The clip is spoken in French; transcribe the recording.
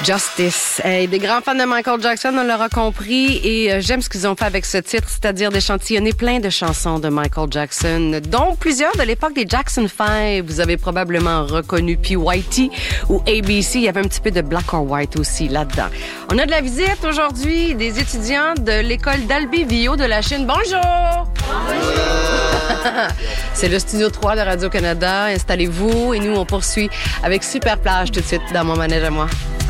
Justice. Hey, des grands fans de Michael Jackson, on l'aura compris, et j'aime ce qu'ils ont fait avec ce titre, c'est-à-dire d'échantillonner plein de chansons de Michael Jackson, dont plusieurs de l'époque des Jackson 5. Vous avez probablement reconnu PYT ou ABC. Il y avait un petit peu de Black or White aussi là-dedans. On a de la visite aujourd'hui des étudiants de l'école d'Albévio de la Chine. Bonjour! C'est le Studio 3 de Radio-Canada. Installez-vous et nous, on poursuit avec Super Plage tout de suite dans mon manège à moi.